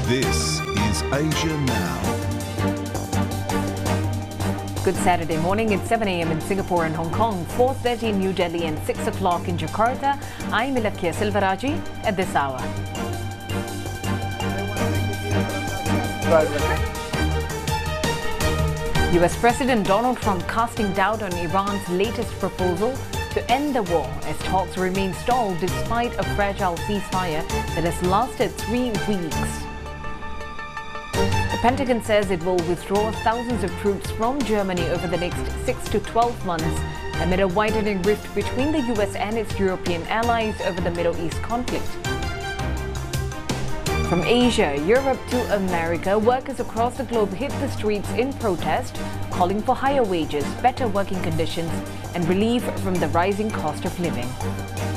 This is Asia Now. Good Saturday morning. It's 7 a.m. in Singapore and Hong Kong, 4:30 in New Delhi and 6 o'clock in Jakarta. I'm Ilakya Silvaraji at this hour. US President Donald Trump casting doubt on Iran's latest proposal to end the war as talks remain stalled despite a fragile ceasefire that has lasted 3 weeks. The Pentagon says it will withdraw thousands of troops from Germany over the next 6 to 12 months amid a widening rift between the US and its European allies over the Middle East conflict. From Asia, Europe to America, workers across the globe hit the streets in protest, calling for higher wages, better working conditions, and relief from the rising cost of living.